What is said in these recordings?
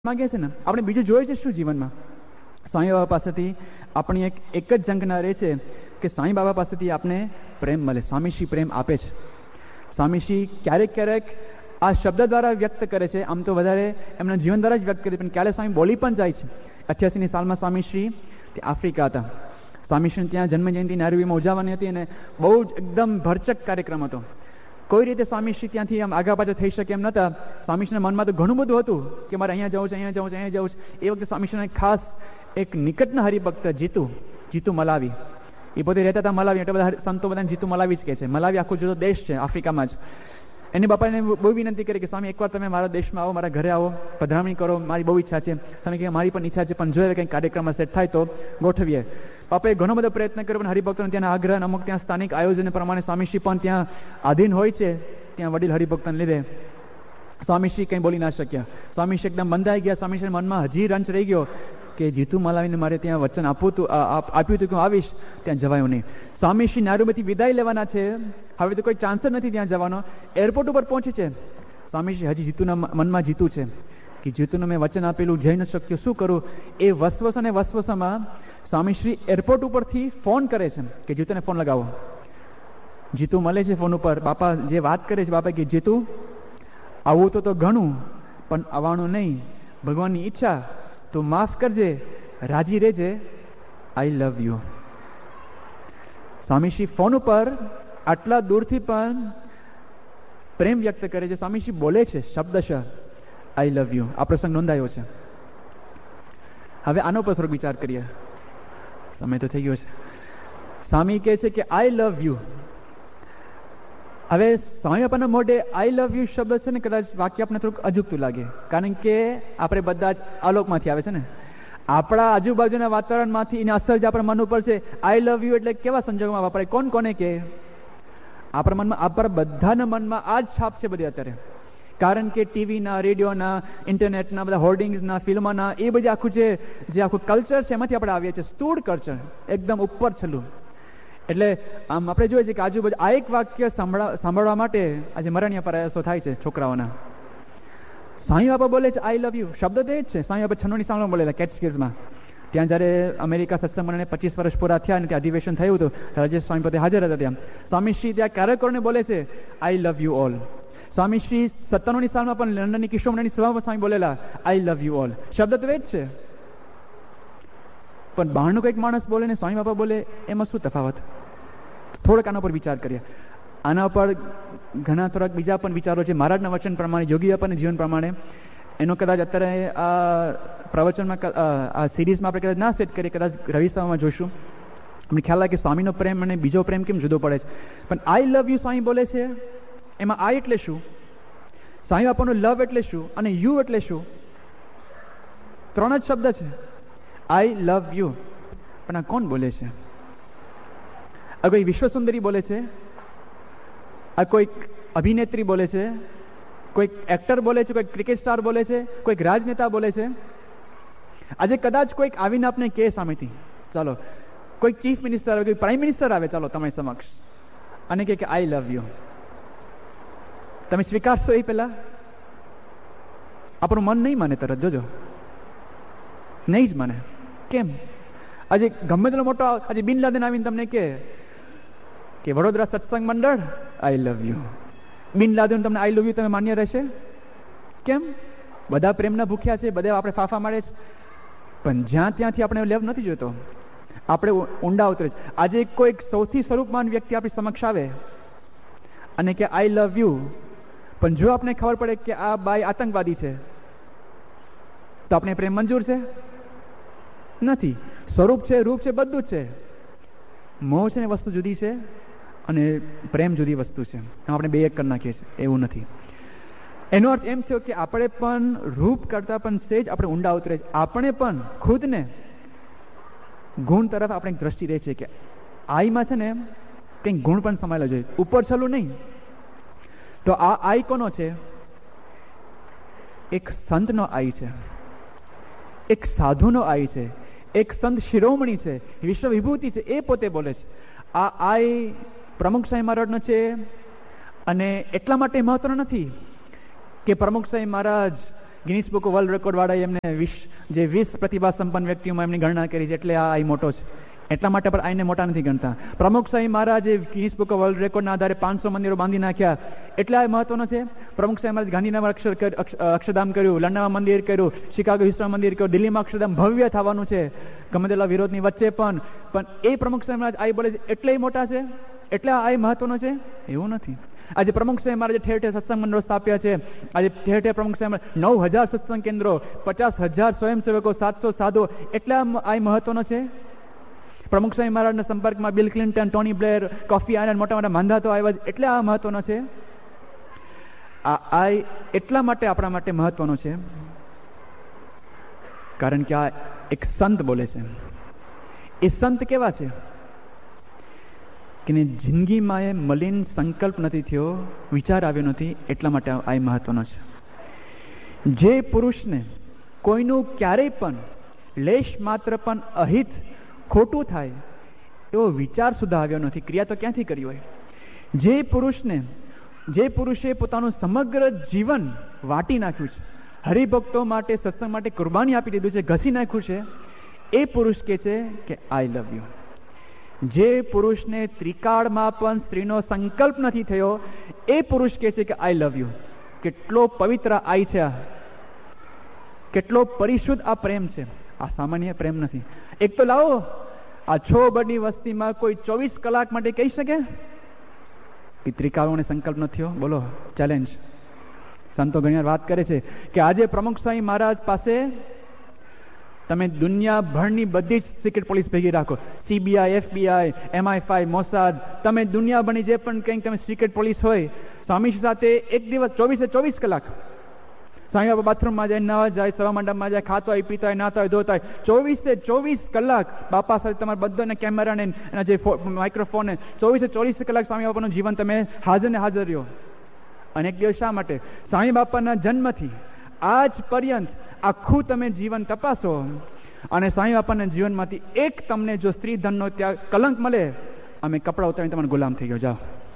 માંગે છે ને આપણે બીજું જોઈએ છે શું જીવનમાં? સાંઈ બાબા પાસેથી આપણી એક જ ઝંખના રહે છે કે સાંઈ બાબા પાસેથી આપણે પ્રેમ મળે. સ્વામીશ્રી પ્રેમ આપે છે. સ્વામીશ્રી ક્યારેક ક્યારેક આ શબ્દ દ્વારા વ્યક્ત કરે છે, આમ તો વધારે એમના જીવન દ્વારા જ વ્યક્ત કરે છે, પણ ક્યારે સ્વામી બોલી પણ જાય છે. 88ની સાલમાં સ્વામીશ્રી ત્યાં આફ્રિકા હતા. સ્વામીશ્રી ત્યાં જન્મજયંતિ નારીમાં ઉજવવાની હતી અને બહુ જ એકદમ ભરચક કાર્યક્રમ હતો. કોઈ રીતે સ્વામીશ્રી ત્યાંથી આમ આગા પાછા થઈ શકે એમ નતા. સ્વામીશ્રીના મનમાં તો ઘણું બધું હતું કે મારે અહીંયા જવું છે, અહીંયા જવું છે, અહીંયા જવું છે. એ વખતે સ્વામીશ્રીના ખાસ એક નિકટના હરિભક્ત જીતુ મલાવી, એ પોતે રહેતા હતા મલાવી. એટલે બધા સંતો બધાને જીતુ મલાવી જ કહે છે. મલાવી આખો જુદો દેશ છે આફ્રિકામાં જ. એની બાપાને બહુ વિનંતી કરી કે સ્વામી એકવાર તમે મારા દેશમાં આવો, મારા ઘરે આવો, પધરામણી કરો, મારી બહુ ઈચ્છા છે. તમે કહે મારી પણ ઈચ્છા છે, પણ જો કંઈક કાર્યક્રમમાં સેટ થાય તો ગોઠવીએ. બાપાએ ઘણો બધો પ્રયત્ન કર્યો, પણ હરિભક્તોને ત્યાંના આગ્રહ, અમુક ત્યાં સ્થાનિક આયોજન પ્રમાણે સ્વામીશ્રી પણ ત્યાં આધીન હોય છે, ત્યાં વડીલ હરિભક્તોને લીધે સ્વામીશ્રી કંઈ બોલી ના શક્યા. સ્વામીશ્રી એકદમ બંધાઈ ગયા. સ્વામીશ્રીના મનમાં હજી રંચ રહી ગયો કે જીતુ મલાવીને મારે ત્યાં વચન આપ્યું હતું કે હું આવીશ, ત્યાં જવાયું નહીં. સ્વામીશ્રી નારુમાંથી વિદાય લેવાના છે, હવે તો કોઈ ચાન્સ જ નથી ત્યાં જવાનો. એરપોર્ટ ઉપર પહોંચે છે. સ્વામીશ્રી હજી જીતુના મનમાં જીતું છે કે જીતુને મેં વચન આપેલું, જઈ ન શક્યો, શું કરું? એ વસવસ અને વસવસમાં સ્વામીશ્રી એરપોર્ટ ઉપરથી ફોન કરે છે કે જીતુને ફોન લગાવો. જીતુ મળે છે ફોન ઉપર. બાપા જે વાત કરે છે, બાપા કે જીતુ આવું તો ઘણું, પણ આવવાનું નહીં. ભગવાનની ઈચ્છા, તું માફ કરજે, રાજી રહેજે, આઈ લવ યુ. સ્વામીશ્રી ફોન ઉપર આટલા દૂરથી પણ પ્રેમ વ્યક્ત કરે છે. સ્વામીશ્રી બોલે છે શબ્દશઃ આઈ લવ યુ. આ પ્રસંગ નોંધાયો છે. હવે આનો પર થોડોક વિચાર કરીએ. સમય તો થઈ ગયો છે. સ્વામી કહે છે કે આઈ લવ યુ. હવે સ્વામી બાપાના મોઢે આઈ લવ યુ શબ્દ છે ને, કદાચ વાક્ય આપણે થોડુંક અજુગતું લાગે, કારણ કે આપણે બધા જ આલોકમાંથી આવે છે ને, આપણા આજુબાજુના વાતાવરણમાંથી એની અસર જે આપણા મન ઉપર છે. આઈ લવ યુ એટલે કેવા સંજોગોમાં વપરાય, કોણ કોને કે? આપણા મનમાં, આપણા બધાના મનમાં આ જ છાપ છે બધી અત્યારે. કારણ કે ટીવીના, રેડિયોના, ઇન્ટરનેટના, બધા હોર્ડિંગ્સના, ફિલ્મના, એ બધી આખું જે આખું કલ્ચર છે એમાંથી આપણે આવીએ છીએ. સ્થૂળ કલ્ચર, એકદમ ઉપર છેલ્લું. એટલે આમ આપણે જોઈએ છીએ કે આજુબાજુ આ એક વાક્ય સાંભળવા માટે આજે મરણિયા પ્રયાસો થાય છે છોકરાઓના. સ્વામી બાપા બોલે છે આઈ લવ યુ. શબ્દ તે જ છે. સ્વામી બાપા 96ની સાલમાં બોલેલા કેટ્સકીઝમાં. ત્યાં જ્યારે અમેરિકા સત્સંગ મંડળને 25 વર્ષ પૂરા થયા અને ત્યાં અધિવેશન થયું હતું, રાજેશ સ્વામી પોતે હાજર હતા ત્યાં. સ્વામીશ્રી ત્યાં કાર્યકરોને બોલે છે આઈ લવ યુ ઓલ. સ્વામીશ્રી 97ની સાલમાં પણ લંડનની કિશોર મંડળની સભામાં સ્વામી બોલેલા આઈ લવ યુ ઓલ. શબ્દ તો એ જ છે, પણ બહારનો કોઈક માણસ બોલે ને સ્વામી બાપા બોલે, એમાં શું તફાવત? થોડોક આના પર વિચાર કરીએ. આના પર ઘણા થોડાક બીજા પણ વિચારો છે મહારાજના વચન પ્રમાણે, યોગી બાપાના જીવન પ્રમાણે. એનો કદાચ અત્યારે આ પ્રવચનમાં, આ સિરીઝમાં આપણે કદાચ ના સેટ કરીએ, કદાચ રવિસભામાં જોઈશું. અમને ખ્યાલ આવે કે સ્વામીનો પ્રેમ અને બીજો પ્રેમ કેમ જુદો પડે છે. પણ આઈ લવ યુ સ્વામી બોલે છે, એમાં આઈ એટલે શું, સ્વામી બાપાનો લવ એટલે શું અને યુ એટલે શું? 3 જ શબ્દ છે. આઈ લવ યુ. પણ આ કોણ બોલે છે? આ કોઈ વિશ્વસુંદરી બોલે છે? આ કોઈક અભિનેત્રી બોલે છે? કોઈક એક્ટર બોલે છે? કોઈક ક્રિકેટ સ્ટાર બોલે છે? કોઈક રાજનેતા બોલે છે? આજે કદાચ કોઈક આવીને આપને કહે સામેથી, ચાલો કોઈક ચીફ મિનિસ્ટર આવે, કોઈ પ્રાઇમ મિનિસ્ટર આવે ચાલો તમારી સમક્ષ અને કહે કે આઈ લવ યુ, તમે સ્વીકારશો? એ પેલા આપણું મન નહીં માને, તરત જોજો નહીં જ માને. કેમ? આજે ગમે તેટલો મોટો, આજે બિન લાદેન આવીને તમને કે વડોદરા સત્સંગ મંડળ આઈ લવ યુ, બિન લાદેન તમને આઈ લવ યુ, તમે માન્ય રહેશે? કેમ? બધા પ્રેમના ભૂખ્યા છે, બધા આપણે ફાફા મારે છે, પણ જ્યાં ત્યાંથી આપણે લેવ નથી જોતો, આપણે ઊંડા ઉતરે છે. આજે કોઈક સૌથી સ્વરૂપમાન વ્યક્તિ આપણી સમક્ષ આવે અને કે આઈ લવ યુ, પણ જો આપણે ખબર પડે કે આ બાઈ આતંકવાદી છે, તો આપણે પ્રેમ મંજૂર છે? નથી. સ્વરૂપ છે, રૂપ છે, બધું જ છે. મોહ છે ને વસ્તુ જુદી છે અને પ્રેમ જુદી વસ્તુ છે. આપણે બે એક કરી નાખીએ છીએ, એવું નથી. એનો અર્થ એમ થયો કે આપણે પણ રૂપ કરતા પણ સેજ આપણે ઊંડા ઉતરે છે. આપણે પણ ખુદને ગુણ તરફ આપણે દ્રષ્ટિ રહે છે કે આઈમાં છે ને કંઈક ગુણ પણ સમાયેલો જોઈએ, ઉપર છલું નહીં. તો આ આઈ કોનો છે? એક સંતનો આઈ છે, એક સાધુનો આઈ છે, એક સંત શિરોમણી છે, વિશ્વ વિભૂતિ છે, એ પોતે બોલે છે. આ આઈ પ્રમુખ સાંઈ મહારાજનો છે. અને એટલા માટે મહત્વનો નથી કે પ્રમુખ સાંઈ મહારાજ Guinness book of world record વાળા એમને 20 પ્રતિભા સંપન્ન વ્યક્તિઓમાં એમની ગણના કરી છે, એટલે આ મોટો છે. એટલા માટે પણ આઈને મોટા નથી ગણતા. પ્રમુખ સ્વામી મહારાજે ગિનિસ બુક ઓફ વર્લ્ડ રેકોર્ડના આધારે 500 મંદિરો બાંધી નાખ્યા, એટલે આ મહત્વનો છે. પ્રમુખ સ્વામી મહારાજ ગાંધીનગરમાં અક્ષરધામ કર્યું, લંડનમાં મંદિર કર્યું, શિકાગો હિસ્ટોમાં મંદિર કર્યું, દિલ્હીમાં અક્ષરધામ ભવ્ય થવાનું છે ગમે તેટલા વિરોધની વચ્ચે પણ એ પ્રમુખ સ્વામી મહારાજ આ બોલે છે એટલે મોટા છે, એટલે આ મહત્વનો છે, એવું નથી. આજે પ્રમુખ સ્વામી મહારાજે ઠેર ઠેર સત્સંગ મંડળો સ્થાપ્યા છે. આજે ઠેર ઠેર પ્રમુખ સ્વામી 9,000 સત્સંગ કેન્દ્રો, 50,000 સ્વયંસેવકો, 700 સાધુ, એટલે આ મહત્વનો છે. પ્રમુખ સ્વામી મહારાજના સંપર્કમાં bill Clinton, Tony Blair, coffee આનન, મોટા મોટા માંધાતો આવ્યા છે, એટલે આ મહત્વનો છે. આ એટલા માટે આપણા માટે મહત્વનો છે કારણ કે આ એક સંત બોલે છે. એ સંત કેવા છે કે જિંદગીમાં એ મલિન સંકલ્પ નથી થયો, વિચાર આવ્યો નથી, એટલા માટે આ મહત્વનો છે. જે પુરુષને કોઈનું ક્યારેય પણ લેશ માત્ર પણ અહિત ખોટું થાય એવો વિચાર સુધા આવ્યો નથી, ક્રિયા તો ક્યાંથી કરી હોય. જે પુરુષે પોતાનું સમગ્ર જીવન વાટી નાખ્યું છે, હરિભક્તો માટે, સત્સંગ માટે કુરબાની આપી દીધું છે, ઘસી નાખ્યું છે, એ પુરુષ કહે છે કે આઈ લવ યુ. જે પુરુષને ત્રિકાળમાં પણ સ્ત્રીનો સંકલ્પ નથી થયો, એ પુરુષ કહે છે કે આઈ લવ યુ. કેટલો પવિત્ર આઈ છે, કેટલો પરિશુદ્ધ આ પ્રેમ છે. આ સામાન્ય પ્રેમ નથી. એક તો લાવો, આ 6 બની વસ્તીમાં કોઈ 24 કલાક માટે કહી શકે કે ત્રિકાળોને સંકલ્પ ન થયો? બોલો, ચેલેન્જ. સંતો ઘણી વાર વાત કરે છે કે આજે પ્રમુખ સ્વામી મહારાજ પાસે તમે દુનિયાભરની બધી જ સિક્રેટ પોલીસ ભેગી રાખો, CBI, FBI, MI5, મોસાદ, તમે દુનિયાભરની જે પણ કંઈક તમે સિક્રેટ પોલીસ હોય, સ્વામી સાથે એક દિવસ 24 કલાક સ્વામી બાબા બાથરૂમમાં જાય, નવા જાય, સવા મંડપમાં જાય, ખાતો હોય, પીતા હોય, નાતા હોય, ધોતા હોય, 24 કલાક બાપા સાથે તમારા બધાને કેમેરાને એના જે માઇક્રોફોન 24 કલાક સ્વામી બાપાનું જીવન તમે હાજર ને હાજર રહ્યો. અને એક દિવસ શા માટે? સ્વામી બાપાના જન્મથી આજ પર્યંત આખું તમે જીવન તપાસો અને સ્વામી બાપાના જીવનમાંથી એક તમને જો સ્ત્રી ધનનો ત્યાં કલંક મળે, અમે કપડા ઉતારીને તમારા ગુલામ થઈ ગયો, જાઓ.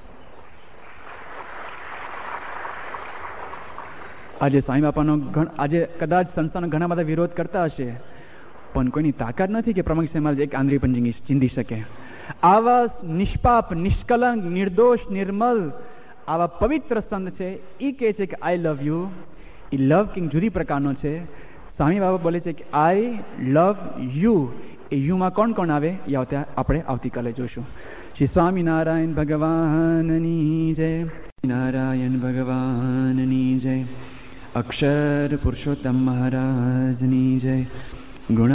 આજે સ્વામી બાપાનો આજે કદાચ સંસ્થાનો ઘણા બધા વિરોધ કરતા હશે, પણ કોઈની તાકાત નથી કે પ્રમુખ સ્વામી મહારાજ એક આંધળી પણ ચીંધી શકે. આવા નિષ્પાપ, નિષ્કલંક, નિર્દોષ, નિર્મલ, આવા પવિત્ર સંત છે. એ કહે છે કે આઈ લવ યુ. એ લવ કંઈક જુદી પ્રકારનો છે. સ્વામી બાબા બોલે છે કે આઈ લવ યુ. એ યુમાં કોણ કોણ આવે એ આપણે આવતીકાલે જોશું. શ્રી સ્વામિનારાયણ ભગવાનની જય. નારાયણ ભગવાનની જય. અક્ષર પુરુષોત્તમ મહારાજની જય. ગુણ